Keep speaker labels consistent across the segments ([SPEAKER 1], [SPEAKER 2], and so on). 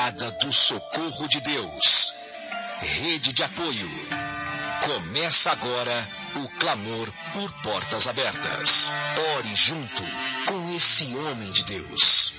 [SPEAKER 1] Brigada do Socorro de Deus. Rede de apoio. Começa agora o clamor por portas abertas. Ore junto com esse homem de Deus.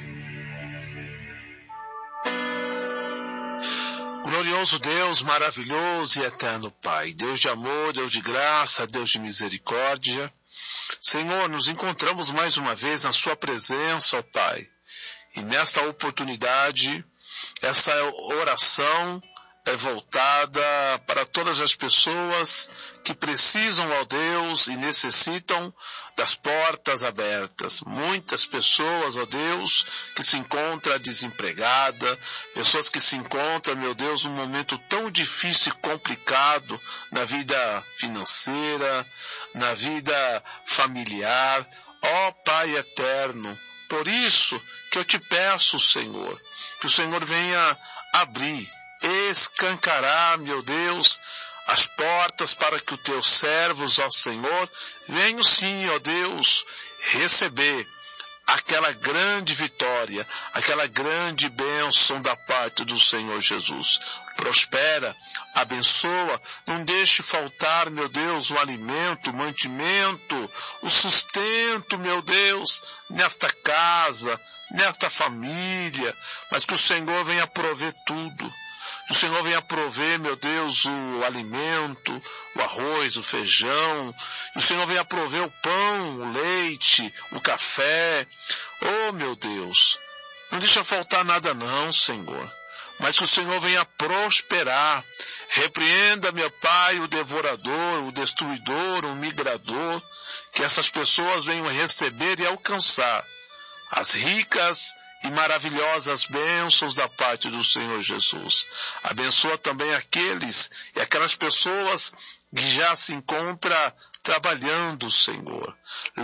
[SPEAKER 2] Glorioso Deus, maravilhoso e eterno Pai, Deus de amor, Deus de graça, Deus de misericórdia. Senhor, nos encontramos mais uma vez na sua presença, ó Pai. E nesta oportunidade, essa oração é voltada para todas as pessoas que precisam, ó Deus, e necessitam das portas abertas. Muitas pessoas, ó Deus, que se encontram desempregadas, pessoas que se encontram, meu Deus, num momento tão difícil e complicado na vida financeira, na vida familiar. Ó Pai eterno, por isso que eu te peço, Senhor, que o Senhor venha abrir, escancarar, meu Deus, as portas para que os teus servos, ó Senhor, venham sim, ó Deus, receber aquela grande vitória, aquela grande bênção da parte do Senhor Jesus. Prospera, abençoa, não deixe faltar, meu Deus, o alimento, o mantimento, o sustento, meu Deus, nesta casa, nesta família, mas que o Senhor venha prover tudo. Que o Senhor venha prover, meu Deus, o alimento, o arroz, o feijão. Que o Senhor venha prover o pão, o leite, o café. Oh, meu Deus, não deixa faltar nada não, Senhor. Mas que o Senhor venha prosperar. Repreenda, meu Pai, o devorador, o destruidor, o migrador. Que essas pessoas venham receber e alcançar as ricas e maravilhosas bênçãos da parte do Senhor Jesus. Abençoa também aqueles e aquelas pessoas que já se encontram trabalhando, Senhor.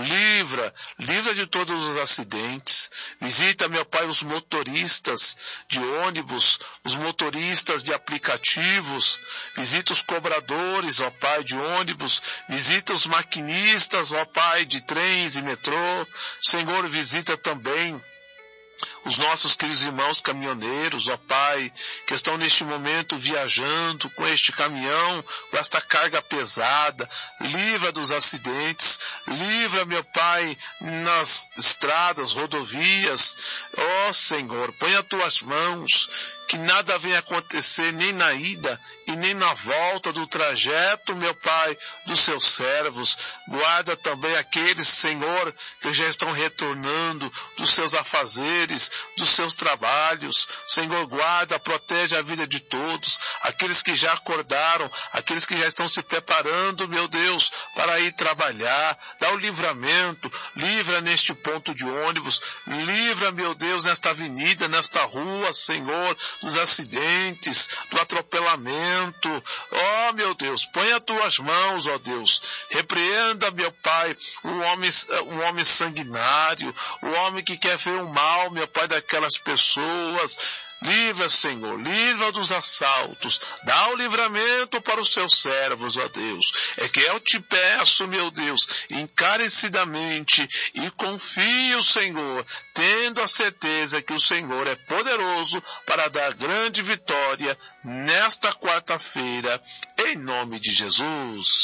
[SPEAKER 2] Livra de todos os acidentes. Visita, meu Pai, os motoristas de ônibus, os motoristas de aplicativos. Visita os cobradores, ó Pai, de ônibus. Visita os maquinistas, ó Pai, de trens e metrô. Senhor, visita também os nossos queridos irmãos caminhoneiros, ó Pai, que estão neste momento viajando com este caminhão, com esta carga pesada. Livra dos acidentes, livra, meu Pai, nas estradas, rodovias. Ó Senhor, põe as tuas mãos, que nada venha acontecer nem na ida e nem na volta do trajeto, meu Pai, dos seus servos. Guarda também aqueles, Senhor, que já estão retornando dos seus afazeres, dos seus trabalhos. Senhor, guarda, protege a vida de todos, aqueles que já acordaram, aqueles que já estão se preparando, meu Deus, para ir trabalhar. Dá o livramento, livra neste ponto de ônibus, livra, meu Deus, nesta avenida, nesta rua, Senhor, dos acidentes, do atropelamento. Ó, meu Deus, põe as tuas mãos, ó Deus. Repreenda, meu Pai, um homem sanguinário, um homem que quer ver o mal, meu Pai, daquelas pessoas. Livra, Senhor, livra dos assaltos, dá o livramento para os seus servos, ó Deus. É que eu te peço, meu Deus, encarecidamente, e confio, Senhor, tendo a certeza que o Senhor é poderoso para dar grande vitória nesta quarta-feira, em nome de Jesus.